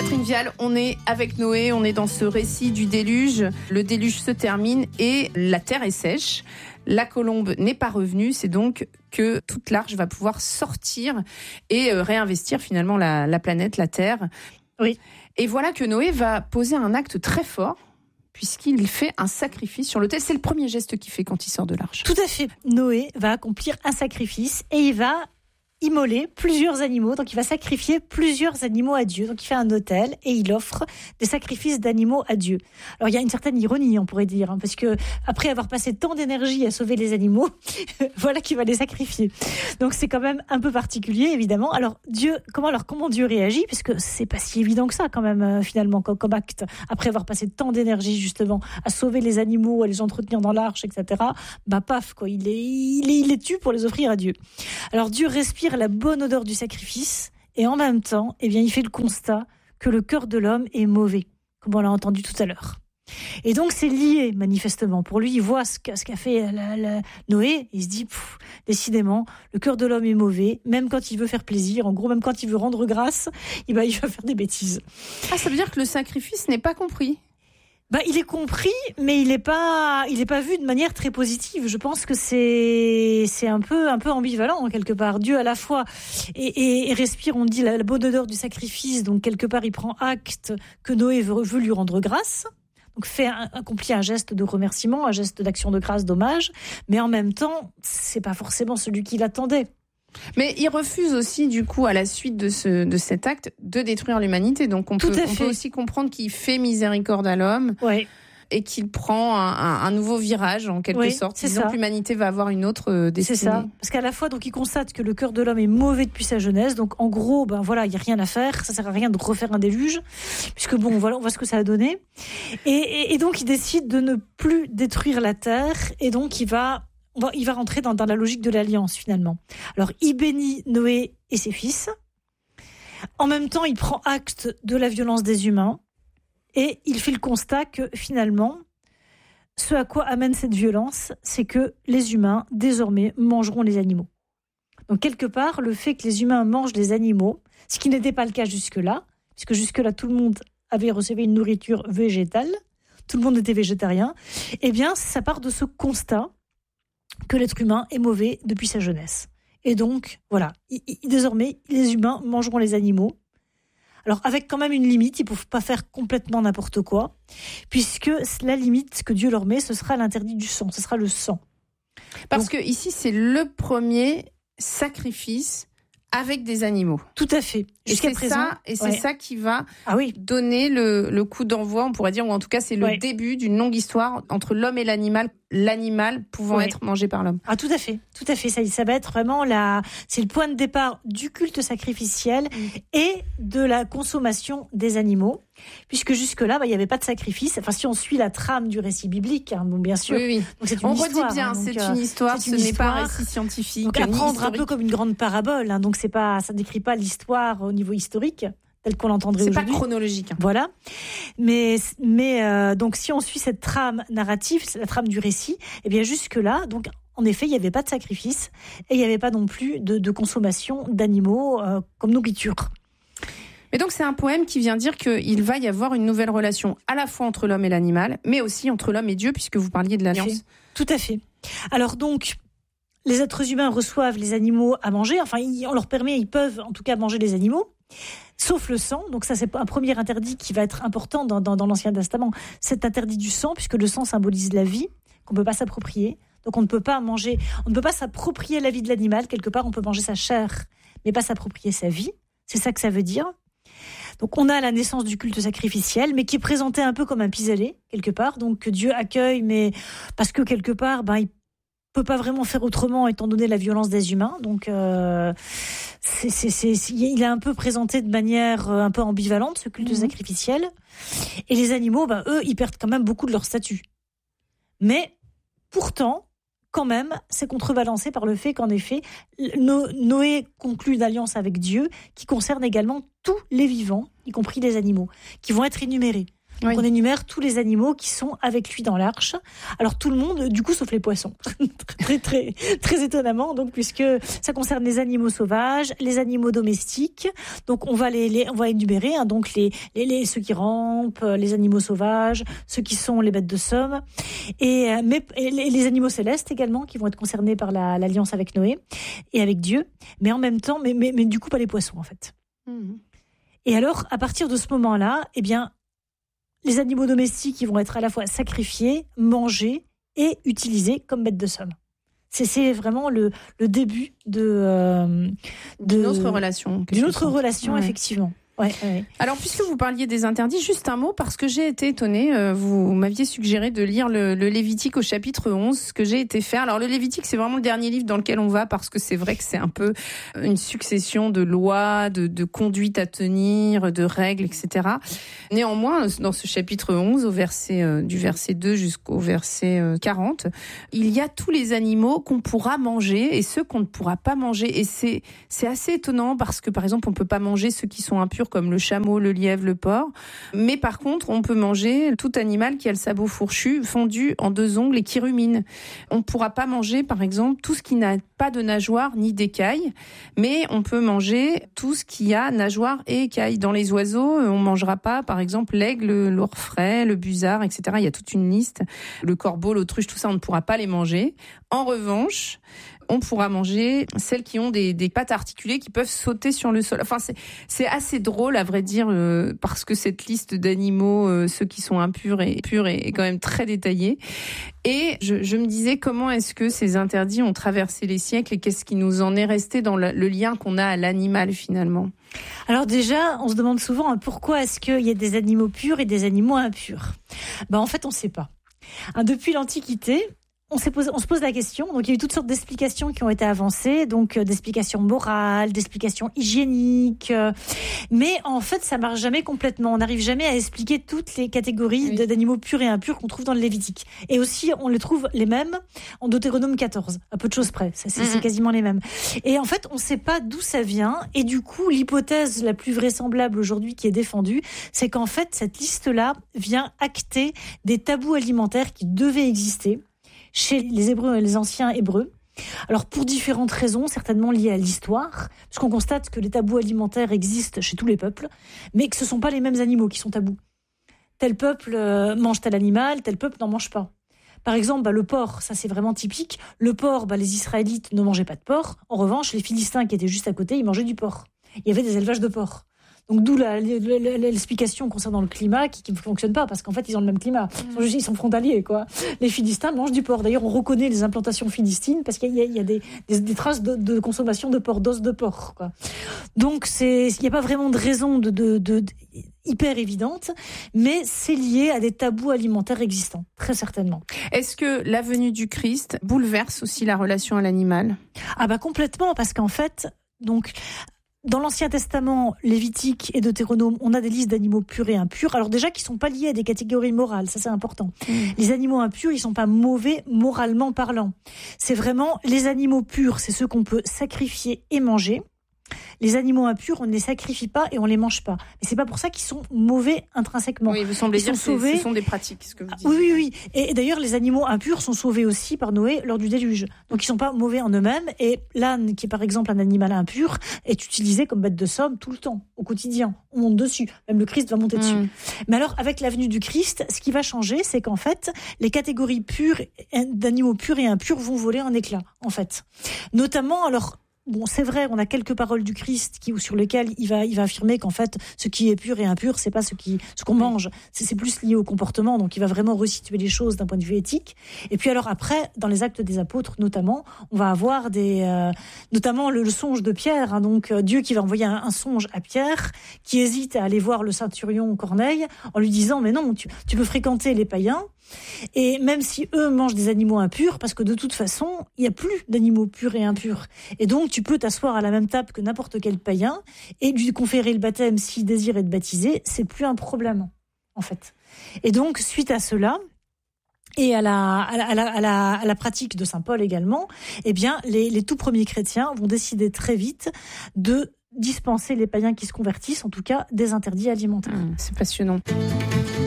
Catherine Vial, on est avec Noé, on est dans ce récit du déluge. Le déluge se termine et la terre est sèche. La colombe n'est pas revenue, c'est donc que toute l'arche va pouvoir sortir et réinvestir finalement la planète, la Terre. Oui. Et voilà que Noé va poser un acte très fort, puisqu'il fait un sacrifice sur l'autel. C'est le premier geste qu'il fait quand il sort de l'arche. Tout à fait. Noé va accomplir un sacrifice et il va immoler plusieurs animaux. Donc, il va sacrifier plusieurs animaux à Dieu. Donc, il fait un autel et il offre des sacrifices d'animaux à Dieu. Alors, il y a une certaine ironie, on pourrait dire, parce que après avoir passé tant d'énergie à sauver les animaux, voilà qu'il va les sacrifier. Donc, c'est quand même un peu particulier, évidemment. Alors, comment Dieu réagit? Parce que c'est pas si évident que ça, quand même, finalement, comme acte. Après avoir passé tant d'énergie, justement, à sauver les animaux, à les entretenir dans l'arche, etc. Paf, quoi. Il les tue pour les offrir à Dieu. Alors, Dieu respire la bonne odeur du sacrifice et en même temps, il fait le constat que le cœur de l'homme est mauvais, comme on l'a entendu tout à l'heure. Et donc, c'est lié, manifestement. Pour lui, il voit ce qu'a fait Noé, il se dit, décidément, le cœur de l'homme est mauvais, même quand il veut faire plaisir, en gros, même quand il veut rendre grâce, il va faire des bêtises. Ah, ça veut dire que le sacrifice n'est pas compris? Il est compris, mais il est pas vu de manière très positive. Je pense que c'est un peu ambivalent, quelque part. Dieu, à la fois, et respire, on dit, la bonne odeur du sacrifice. Donc, quelque part, il prend acte que Noé veut lui rendre grâce. Donc, accomplit un geste de remerciement, un geste d'action de grâce, d'hommage. Mais en même temps, c'est pas forcément celui qu'il attendait. Mais il refuse aussi, du coup, à la suite de cet acte, de détruire l'humanité. Donc on peut aussi comprendre qu'il fait miséricorde à l'homme, ouais, et qu'il prend un nouveau virage, en quelque sorte, disant que l'humanité va avoir une autre destinée. C'est ça, parce qu'à la fois, donc, il constate que le cœur de l'homme est mauvais depuis sa jeunesse. Donc en gros, il n'y a rien à faire, ça sert à rien de refaire un déluge, puisque on voit ce que ça a donné. Et donc il décide de ne plus détruire la terre, et donc il va rentrer dans la logique de l'alliance, finalement. Alors, il bénit Noé et ses fils. En même temps, il prend acte de la violence des humains. Et il fait le constat que, finalement, ce à quoi amène cette violence, c'est que les humains, désormais, mangeront les animaux. Donc, quelque part, le fait que les humains mangent les animaux, ce qui n'était pas le cas jusque-là, puisque jusque-là, tout le monde avait reçu une nourriture végétale, tout le monde était végétarien, ça part de ce constat que l'être humain est mauvais depuis sa jeunesse. Et donc, voilà, désormais, les humains mangeront les animaux. Alors, avec quand même une limite, ils ne peuvent pas faire complètement n'importe quoi, puisque la limite que Dieu leur met, ce sera l'interdit du sang, ce sera le sang. Parce que ici, c'est le premier sacrifice avec des animaux. Tout à fait. Jusqu'à présent. C'est ça qui va donner le coup d'envoi, on pourrait dire, ou en tout cas, c'est le début d'une longue histoire entre l'homme et l'animal pouvant être mangé par l'homme. Ah, tout à fait. Ça va être vraiment c'est le point de départ du culte sacrificiel et de la consommation des animaux, puisque jusque-là, il n'y avait pas de sacrifice. Enfin, si on suit la trame du récit biblique, bien sûr. Oui. Donc, on redit bien, c'est une histoire, ce n'est pas un récit scientifique. Donc, à prendre un peu comme une grande parabole. Donc, ça ne décrit pas l'histoire au niveau historique, tel qu'on l'entendrait aujourd'hui. C'est pas chronologique. Voilà. Mais donc, si on suit cette trame narrative, c'est la trame du récit, jusque-là, donc, en effet, il n'y avait pas de sacrifice et il n'y avait pas non plus de consommation d'animaux comme nourriture. Mais donc, c'est un poème qui vient dire qu'il va y avoir une nouvelle relation à la fois entre l'homme et l'animal, mais aussi entre l'homme et Dieu, puisque vous parliez de l'alliance. Tout à fait. Alors donc, les êtres humains reçoivent les animaux à manger. Enfin, on leur permet, ils peuvent en tout cas manger les animaux, sauf le sang. Donc ça, c'est un premier interdit qui va être important dans l'Ancien Testament. C'est interdit du sang, puisque le sang symbolise la vie, qu'on ne peut pas s'approprier. Donc on ne peut pas s'approprier la vie de l'animal. Quelque part, on peut manger sa chair, mais pas s'approprier sa vie. C'est ça que ça veut dire. Donc on a la naissance du culte sacrificiel, mais qui est présenté un peu comme un pis-aller, quelque part. Donc que Dieu accueille, mais parce que quelque part, il peut pas vraiment faire autrement étant donné la violence des humains. Donc il est un peu présenté de manière un peu ambivalente, ce culte sacrificiel. Et les animaux, eux, ils perdent quand même beaucoup de leur statut. Mais pourtant, quand même, c'est contrebalancé par le fait qu'en effet, Noé conclut une alliance avec Dieu qui concerne également tous les vivants, y compris les animaux, qui vont être énumérés. Donc on énumère tous les animaux qui sont avec lui dans l'arche. Alors tout le monde, du coup, sauf les poissons. très, très, très étonnamment, donc, puisque ça concerne les animaux sauvages, les animaux domestiques. Donc on va on va énumérer, donc ceux qui rampent, les animaux sauvages, ceux qui sont les bêtes de somme, et les animaux célestes également, qui vont être concernés par l'alliance avec Noé et avec Dieu. Mais en même temps, mais du coup pas les poissons en fait. Et alors, à partir de ce moment-là, eh bien, les animaux domestiques, ils vont être à la fois sacrifiés, mangés et utilisés comme bêtes de somme. C'est vraiment le début d'une autre relation. D'une autre relation, effectivement. Ouais. Alors, puisque vous parliez des interdits, juste un mot, parce que j'ai été étonnée. Vous m'aviez suggéré de lire le Lévitique au chapitre 11, ce que j'ai été faire. Alors, le Lévitique, c'est vraiment le dernier livre dans lequel on va, parce que c'est vrai que c'est un peu une succession de lois, de conduites à tenir, de règles, etc. Néanmoins, dans ce chapitre 11, du verset 2 jusqu'au verset 40, il y a tous les animaux qu'on pourra manger et ceux qu'on ne pourra pas manger. Et c'est assez étonnant, parce que, par exemple, on peut pas manger ceux qui sont impurs, comme le chameau, le lièvre, le porc. Mais par contre, on peut manger tout animal qui a le sabot fourchu, fendu en 2 ongles et qui rumine. On ne pourra pas manger, par exemple, tout ce qui n'a pas de nageoire ni d'écailles, mais on peut manger tout ce qui a nageoire et écailles. Dans les oiseaux, on ne mangera pas, par exemple, l'aigle, l'orfraie, le busard, etc. Il y a toute une liste. Le corbeau, l'autruche, tout ça, on ne pourra pas les manger. En revanche, on pourra manger celles qui ont des pattes articulées qui peuvent sauter sur le sol. Enfin, c'est assez drôle, à vrai dire, parce que cette liste d'animaux, ceux qui sont impurs et purs, est quand même très détaillée. Et je me disais, comment est-ce que ces interdits ont traversé les siècles et qu'est-ce qui nous en est resté dans le lien qu'on a à l'animal, finalement? Alors déjà, on se demande souvent pourquoi est-ce qu'il y a des animaux purs et des animaux impurs. En fait, on ne sait pas. Depuis l'Antiquité, on se pose la question. Donc, il y a eu toutes sortes d'explications qui ont été avancées, donc d'explications morales, d'explications hygiéniques. Mais en fait, ça marche jamais complètement. On n'arrive jamais à expliquer toutes les catégories d'animaux purs et impurs qu'on trouve dans le Lévitique. Et aussi, on les trouve les mêmes en Deutéronome 14, à peu de choses près. C'est quasiment les mêmes. Et en fait, on ne sait pas d'où ça vient. Et du coup, l'hypothèse la plus vraisemblable aujourd'hui qui est défendue, c'est qu'en fait, cette liste-là vient acter des tabous alimentaires qui devaient exister chez les Hébreux et les anciens Hébreux. Alors pour différentes raisons, certainement liées à l'histoire, parce qu'on constate que les tabous alimentaires existent chez tous les peuples, mais que ce ne sont pas les mêmes animaux qui sont tabous. Tel peuple mange tel animal, tel peuple n'en mange pas. Par exemple, le porc, ça c'est vraiment typique. Le porc, les Israélites ne mangeaient pas de porc. En revanche, les Philistins qui étaient juste à côté, ils mangeaient du porc. Il y avait des élevages de porc. Donc d'où l'explication concernant le climat qui ne fonctionne pas, parce qu'en fait ils ont le même climat. Ils sont frontaliers, quoi. Les Philistins mangent du porc. D'ailleurs, on reconnaît les implantations philistines parce qu'il y a des traces de consommation de porc, d'os de porc, quoi. Donc il n'y a pas vraiment de raison de hyper évidente, mais c'est lié à des tabous alimentaires existants, très certainement. Est-ce que la venue du Christ bouleverse aussi la relation à l'animal ? Complètement, parce qu'en fait, donc, dans l'Ancien Testament, Lévitique et Deutéronome, on a des listes d'animaux purs et impurs. Alors déjà, qui ne sont pas liés à des catégories morales, ça c'est important. Les animaux impurs, ils ne sont pas mauvais moralement parlant. C'est vraiment les animaux purs, c'est ceux qu'on peut sacrifier et manger. Les animaux impurs, on ne les sacrifie pas et on ne les mange pas. Mais c'est pas pour ça qu'ils sont mauvais intrinsèquement. Oui, vous semblez dire que ce sont des pratiques, ce que vous dites. Oui. Et d'ailleurs, les animaux impurs sont sauvés aussi par Noé lors du déluge. Donc, ils sont pas mauvais en eux-mêmes. Et l'âne, qui est par exemple un animal impur, est utilisé comme bête de somme tout le temps, au quotidien. On monte dessus. Même le Christ va monter dessus. Mais alors, avec la venue du Christ, ce qui va changer, c'est qu'en fait, les catégories pures, d'animaux purs et impurs vont voler en éclats, en fait. Notamment, alors, bon, c'est vrai, on a quelques paroles du Christ sur lesquelles il va affirmer qu'en fait, ce qui est pur et impur, c'est pas ce qu'on mange. C'est plus lié au comportement. Donc, il va vraiment resituer les choses d'un point de vue éthique. Et puis alors après, dans les Actes des Apôtres, notamment, on va avoir notamment le songe de Pierre. Donc, Dieu qui va envoyer un songe à Pierre, qui hésite à aller voir le centurion Corneille en lui disant, mais non, tu peux fréquenter les païens. Et même si eux mangent des animaux impurs, parce que de toute façon, il n'y a plus d'animaux purs et impurs. Et donc, tu peux t'asseoir à la même table que n'importe quel païen et lui conférer le baptême s'il désire être baptisé, c'est plus un problème, en fait. Et donc, suite à cela, et à la pratique de saint Paul également, eh bien, les tout premiers chrétiens vont décider très vite de dispenser les païens qui se convertissent, en tout cas, des interdits alimentaires. C'est passionnant.